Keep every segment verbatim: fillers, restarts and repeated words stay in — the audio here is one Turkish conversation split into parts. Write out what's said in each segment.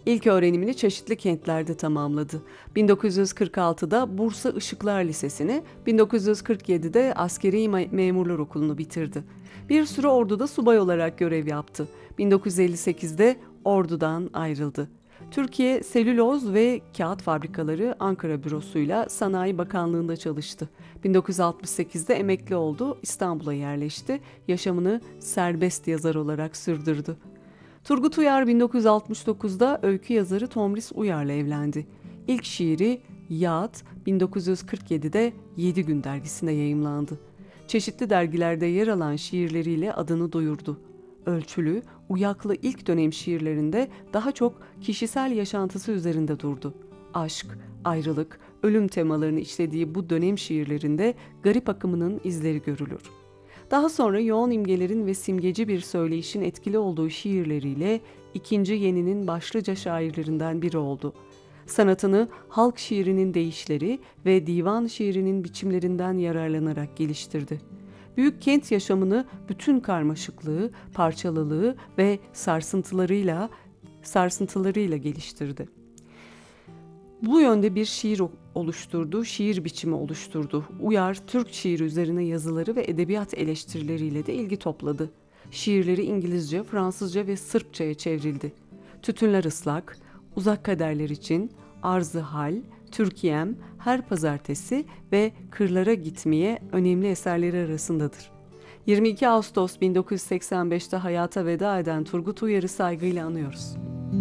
İlk öğrenimini çeşitli kentlerde tamamladı. bin dokuz yüz kırk altıda Bursa Işıklar Lisesi'ni, bin dokuz yüz kırk yedide Askeri Memurlar Okulu'nu bitirdi. Bir süre orduda subay olarak görev yaptı. bin dokuz yüz elli sekizde ordudan ayrıldı. Türkiye Selüloz ve Kağıt Fabrikaları Ankara Bürosu'yla Sanayi Bakanlığı'nda çalıştı. bin dokuz yüz altmış sekizde emekli oldu, İstanbul'a yerleşti, yaşamını serbest yazar olarak sürdürdü. Turgut Uyar bin dokuz yüz altmış dokuzda öykü yazarı Tomris Uyar'la evlendi. İlk şiiri Yağıt bin dokuz yüz kırk yedide Yedi Gün dergisinde yayımlandı. Çeşitli dergilerde yer alan şiirleriyle adını duyurdu. Ölçülü, uyaklı ilk dönem şiirlerinde daha çok kişisel yaşantısı üzerinde durdu. Aşk, ayrılık, ölüm temalarını işlediği bu dönem şiirlerinde garip akımının izleri görülür. Daha sonra yoğun imgelerin ve simgeci bir söyleyişin etkili olduğu şiirleriyle ikinci yeninin başlıca şairlerinden biri oldu. Sanatını halk şiirinin deyişleri ve divan şiirinin biçimlerinden yararlanarak geliştirdi. Büyük kent yaşamını bütün karmaşıklığı, parçalılığı ve sarsıntılarıyla sarsıntılarıyla geliştirdi. Bu yönde bir şiir oluşturdu, şiir biçimi oluşturdu. Uyar, Türk şiiri üzerine yazıları ve edebiyat eleştirileriyle de ilgi topladı. Şiirleri İngilizce, Fransızca ve Sırpçaya çevrildi. Tütünler ıslak, Uzak Kaderler için, Arzı Hal, Türkiyem, Her Pazartesi ve Kırlara Gitmeye önemli eserleri arasındadır. yirmi iki Ağustos bin dokuz yüz seksen beşte hayata veda eden Turgut Uyar'ı saygıyla anıyoruz.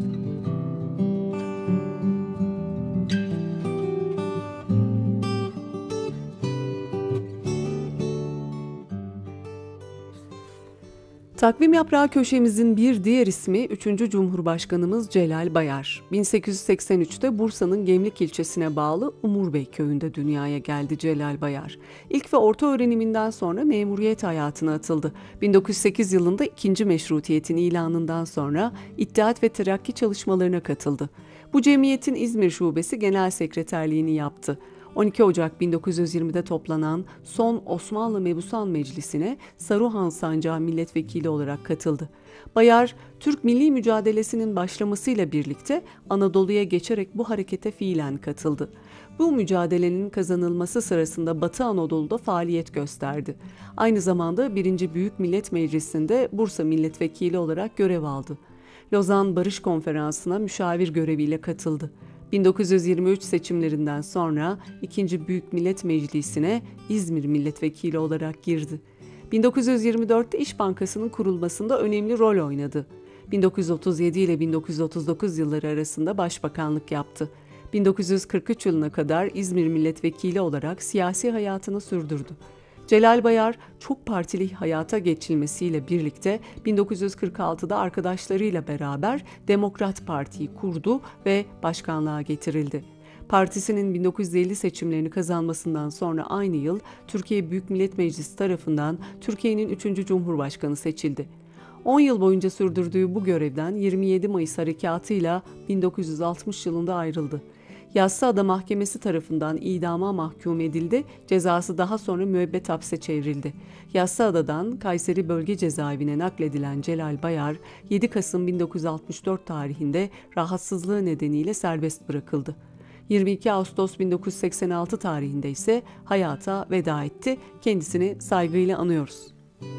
Takvim Yaprağı köşemizin bir diğer ismi üçüncü Cumhurbaşkanımız Celal Bayar. bin sekiz yüz seksen üçte Bursa'nın Gemlik ilçesine bağlı Umurbey köyünde dünyaya geldi Celal Bayar. İlk ve orta öğreniminden sonra memuriyet hayatına atıldı. bin dokuz yüz sekiz yılında ikinci Meşrutiyet'in ilanından sonra İttihat ve Terakki çalışmalarına katıldı. Bu cemiyetin İzmir Şubesi Genel Sekreterliğini yaptı. on iki Ocak bin dokuz yüz yirmide toplanan son Osmanlı Mebusan Meclisi'ne Saruhan Sancağı milletvekili olarak katıldı. Bayar, Türk milli mücadelesinin başlamasıyla birlikte Anadolu'ya geçerek bu harekete fiilen katıldı. Bu mücadelenin kazanılması sırasında Batı Anadolu'da faaliyet gösterdi. Aynı zamanda birinci Büyük Millet Meclisi'nde Bursa milletvekili olarak görev aldı. Lozan Barış Konferansı'na müşavir göreviyle katıldı. bin dokuz yüz yirmi üç seçimlerinden sonra ikinci Büyük Millet Meclisi'ne İzmir milletvekili olarak girdi. bin dokuz yüz yirmi dörtte İş Bankası'nın kurulmasında önemli rol oynadı. bin dokuz yüz otuz yedi ile bin dokuz yüz otuz dokuz yılları arasında başbakanlık yaptı. bin dokuz yüz kırk üç yılına kadar İzmir milletvekili olarak siyasi hayatını sürdürdü. Celal Bayar, çok partili hayata geçilmesiyle birlikte bin dokuz yüz kırk altıda arkadaşlarıyla beraber Demokrat Parti'yi kurdu ve başkanlığa getirildi. Partisinin bin dokuz yüz elli seçimlerini kazanmasından sonra aynı yıl Türkiye Büyük Millet Meclisi tarafından Türkiye'nin üçüncü Cumhurbaşkanı seçildi. on yıl boyunca sürdürdüğü bu görevden yirmi yedi Mayıs harekatıyla bin dokuz yüz altmış yılında ayrıldı. Yassıada Mahkemesi tarafından idama mahkum edildi, cezası daha sonra müebbet hapse çevrildi. Yassıada'dan Kayseri Bölge Cezaevine nakledilen Celal Bayar, yedi Kasım bin dokuz yüz altmış dört tarihinde rahatsızlığı nedeniyle serbest bırakıldı. yirmi iki Ağustos bin dokuz yüz seksen altı tarihinde ise hayata veda etti. Kendisini saygıyla anıyoruz.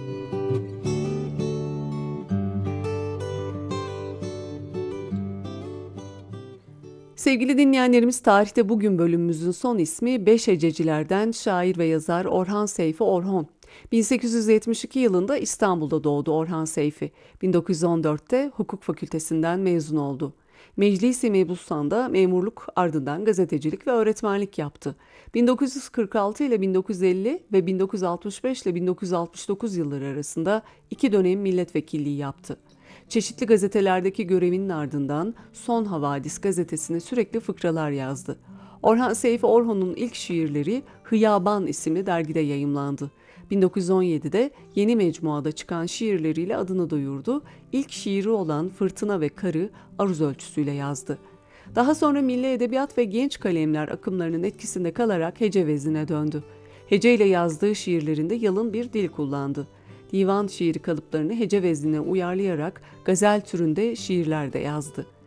Sevgili dinleyenlerimiz, tarihte bugün bölümümüzün son ismi beş hececilerden şair ve yazar Orhan Seyfi Orhon. bin sekiz yüz yetmiş iki yılında İstanbul'da doğdu Orhan Seyfi. bin dokuz yüz on dörtte Hukuk Fakültesinden mezun oldu. Meclis-i Mebusan'da memurluk, ardından gazetecilik ve öğretmenlik yaptı. bin dokuz yüz kırk altı ile bin dokuz yüz elli ve bin dokuz yüz altmış beş ile bin dokuz yüz altmış dokuz yılları arasında iki dönem milletvekilliği yaptı. Çeşitli gazetelerdeki görevinin ardından Son Havadis gazetesine sürekli fıkralar yazdı. Orhan Seyfi Orhon'un ilk şiirleri Hıyaban isimli dergide yayımlandı. bin dokuz yüz on yedide Yeni Mecmuada çıkan şiirleriyle adını duyurdu. İlk şiiri olan Fırtına ve Karı aruz ölçüsüyle yazdı. Daha sonra milli edebiyat ve genç kalemler akımlarının etkisinde kalarak hece veznine döndü. Heceyle yazdığı şiirlerinde yalın bir dil kullandı. Divan şiiri kalıplarını hece veznine uyarlayarak gazel türünde şiirler de yazdı.